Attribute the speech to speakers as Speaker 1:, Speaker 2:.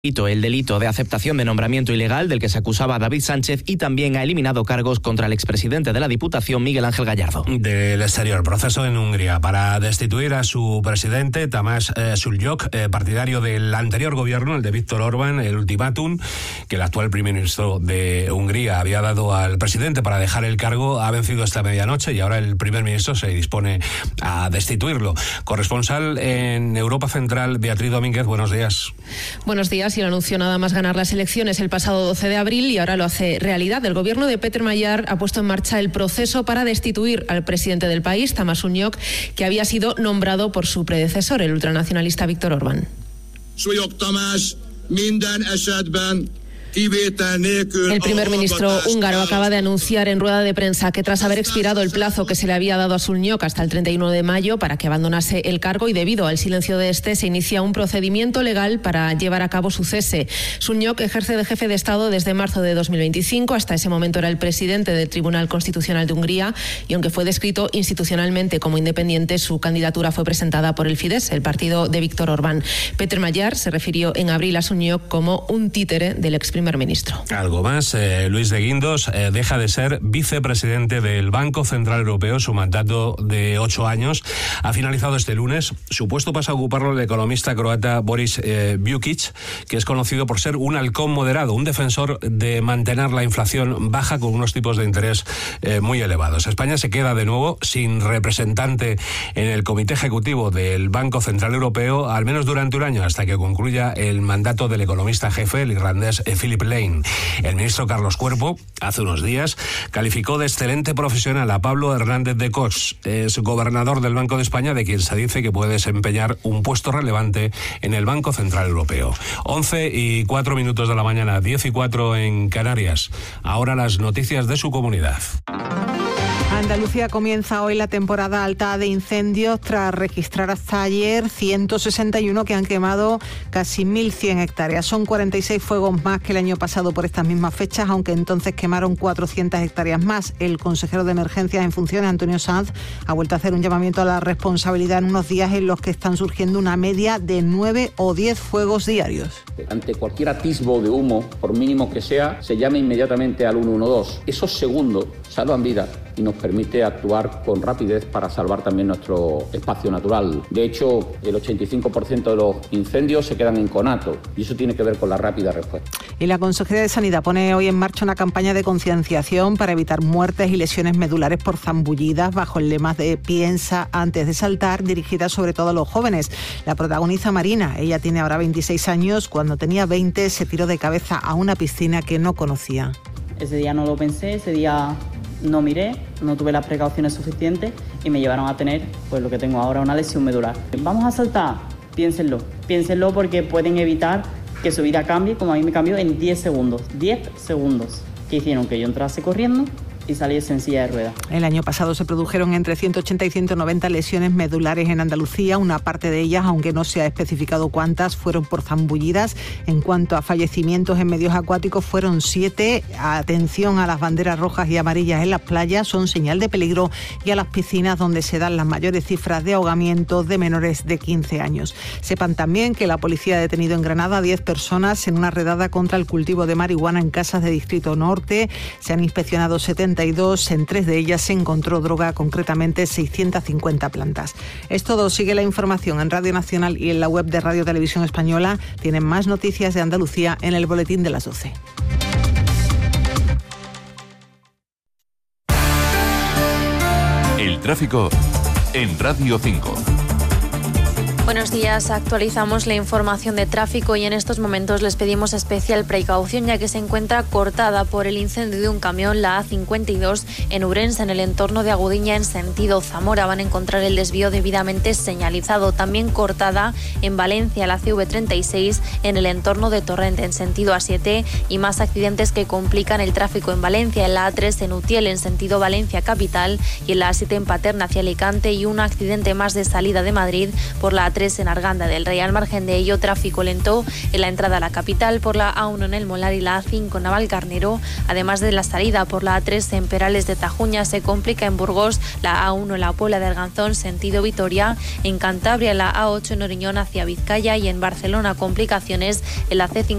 Speaker 1: el delito de aceptación de nombramiento ilegal del que se acusaba a David Sánchez y también ha eliminado cargos contra el expresidente de la Diputación, Miguel Ángel Gallardo.
Speaker 2: Del exterior, proceso en Hungría para destituir a su presidente, Tamás Sulyok, partidario del anterior gobierno, el de Viktor Orbán. El ultimátum que el actual primer ministro de Hungría había dado al presidente para dejar el cargo ha vencido esta medianoche y ahora el primer ministro se dispone a destituirlo. Corresponsal en Europa Central, Beatriz Domínguez, buenos días.
Speaker 3: Buenos días. Y lo anunció nada más ganar las elecciones el pasado 12 de abril y ahora lo hace realidad. El gobierno de Peter Magyar ha puesto en marcha el proceso para destituir al presidente del país, Tamás Sulyok, que había sido nombrado por su predecesor, el ultranacionalista Viktor Orbán.
Speaker 4: Sulyok Tamás minden esetben.
Speaker 3: El primer ministro húngaro acaba de anunciar en rueda de prensa que tras haber expirado el plazo que se le había dado a Sulyok hasta el 31 de mayo para que abandonase el cargo y debido al silencio de este se inicia un procedimiento legal para llevar a cabo su cese. Sulyok ejerce de jefe de Estado desde marzo de 2025. Hasta ese momento era el presidente del Tribunal Constitucional de Hungría y aunque fue descrito institucionalmente como independiente, su candidatura fue presentada por el Fidesz, el partido de Viktor Orbán. Peter Magyar se refirió en abril a Sulyok como un títere del ex primer ministro.
Speaker 2: Algo más, Luis de Guindos deja de ser vicepresidente del Banco Central Europeo. Su mandato de 8 años ha finalizado este lunes. Su puesto pasa a ocuparlo el economista croata Boris Vujčić, que es conocido por ser un halcón moderado, un defensor de mantener la inflación baja con unos tipos de interés muy elevados. España se queda de nuevo sin representante en el comité ejecutivo del Banco Central Europeo, al menos durante un año, hasta que concluya el mandato del economista jefe, el irlandés Philip Lane. El ministro Carlos Cuerpo, hace unos días, calificó de excelente profesional a Pablo Hernández de Cos, es gobernador del Banco de España, de quien se dice que puede desempeñar un puesto relevante en el Banco Central Europeo. 11:04 de la mañana, 10:04 en Canarias. Ahora las noticias de su comunidad.
Speaker 5: Andalucía comienza hoy la temporada alta de incendios tras registrar hasta ayer 161 que han quemado casi 1.100 hectáreas. Son 46 fuegos más que el año pasado por estas mismas fechas, aunque entonces quemaron 400 hectáreas más. El consejero de Emergencias en funciones, Antonio Sanz, ha vuelto a hacer un llamamiento a la responsabilidad en unos días en los que están surgiendo una media de 9 o 10 fuegos diarios.
Speaker 6: Ante cualquier atisbo de humo, por mínimo que sea, se llama inmediatamente al 112. Esos segundos salvan vidas y nos permite actuar con rapidez para salvar también nuestro espacio natural. De hecho, el 85% de los incendios se quedan en conato y eso tiene que ver con la rápida respuesta.
Speaker 5: Y la Consejería de Sanidad pone hoy en marcha una campaña de concienciación para evitar muertes y lesiones medulares por zambullidas bajo el lema de Piensa antes de saltar, dirigida sobre todo a los jóvenes. La protagoniza Marina. Ella tiene ahora 26 años. Cuando tenía 20 se tiró de cabeza a una piscina que no conocía.
Speaker 7: Ese día no lo pensé, ese día no miré, no tuve las precauciones suficientes y me llevaron a tener pues lo que tengo ahora, una lesión medular. Vamos a saltar, piénsenlo porque pueden evitar que su vida cambie como a mí me cambió en 10 segundos, que hicieron que yo entrase corriendo y saliese en silla de ruedas.
Speaker 5: El año pasado se produjeron entre 180 y 190 lesiones medulares en Andalucía. Una parte de ellas, aunque no se ha especificado cuántas, fueron por zambullidas. En cuanto a fallecimientos en medios acuáticos, fueron 7. Atención a las banderas rojas y amarillas en las playas, son señal de peligro, y a las piscinas donde se dan las mayores cifras de ahogamiento de menores de 15 años. Sepan también que la policía ha detenido en Granada a 10 personas en una redada contra el cultivo de marihuana en casas de Distrito Norte. Se han inspeccionado 72, en 3 de ellas se encontró droga, concretamente 650 plantas. Es todo, sigue la información en Radio Nacional y en la web de Radio Televisión Española. Tienen más noticias de Andalucía en el boletín de las 12.
Speaker 8: El tráfico en Radio 5.
Speaker 9: Buenos días, actualizamos la información de tráfico y en estos momentos les pedimos especial precaución ya que se encuentra cortada por el incendio de un camión la A52 en Ourense, en el entorno de Agudiña en sentido Zamora. Van a encontrar el desvío debidamente señalizado. También cortada en Valencia la CV36 en el entorno de Torrente en sentido A7 y más accidentes que complican el tráfico en Valencia, en la A3 en Utiel en sentido Valencia capital y en la A7 en Paterna hacia Alicante y un accidente más de salida de Madrid por la A3 A3 en Arganda del Rey. Al margen de ello, tráfico lento en la entrada a la capital por la A1 en El Molar y la A5 en Navalcarnero, además de la salida por la A3 en Perales de Tajuña. Se complica en Burgos la A1 en la Puebla de Arganzón sentido Vitoria, en Cantabria la A8 en Oriñón hacia Vizcaya y en Barcelona complicaciones en la C50